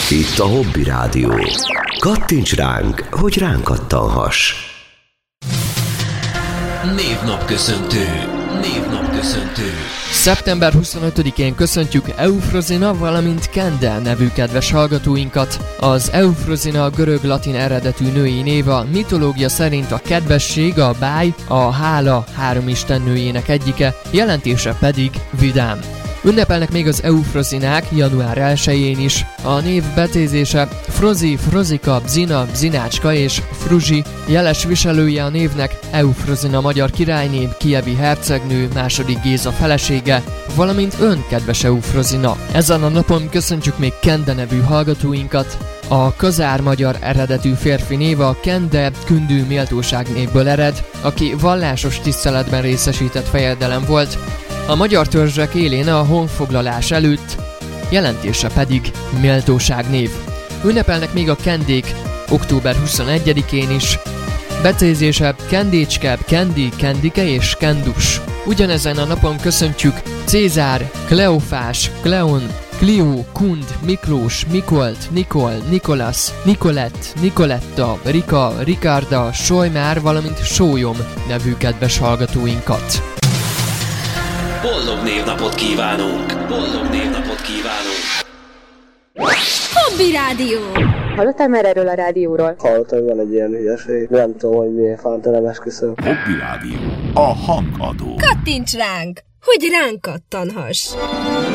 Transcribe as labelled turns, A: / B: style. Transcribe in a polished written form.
A: Itt a Hobby Rádió. Kattints ránk, hogy ránk kattanhass.
B: Névnapköszöntő.
C: Szeptember 25-én köszöntjük Eufrozina, valamint Kende nevű kedves hallgatóinkat. Az Eufrozina a görög-latin eredetű női név, a mitológia szerint a kedvesség, a báj, a hála három istennőjének egyike, jelentése pedig vidám. Ünnepelnek még az Eufrozinák január 1-én is. A név becézése Frozi, Frozika, Bzina, Bzinácska és Fruzsi. Jeles viselője a névnek Eufrozina magyar királyné, kijevi hercegnő, II. Géza felesége, valamint ön, kedves Eufrozina. Ezen a napon köszöntjük még Kende nevű hallgatóinkat. A kazár-magyar eredetű férfi név a Kende kündű méltóság névből ered, aki vallásos tiszteletben részesített fejedelem volt, a magyar törzsek élén a honfoglalás előtt, jelentése pedig méltóságnév. Ünnepelnek még a kendék október 21-én is. Becézése Kendécske, Kendi, Kendike és Kendus. Ugyanezen a napon köszöntjük Cézár, Kleofás, Kleon, Klió, Kund, Miklós, Mikolt, Nikol, Nikolasz, Nikolett, Nikoletta, Rika, Rikarda, Solymár, valamint Sólyom nevű kedves hallgatóinkat.
B: Boldog névnapot kívánunk!
D: Hobby Rádió!
E: Hallottál már erről a rádióról?
F: Hallottam, van egy ilyen hülyeség. Nem tudom, hogy miért fánt, nem esküszöm.
G: Hobby Rádió. A hangadó.
D: Kattints ránk, hogy ránk kattanhass!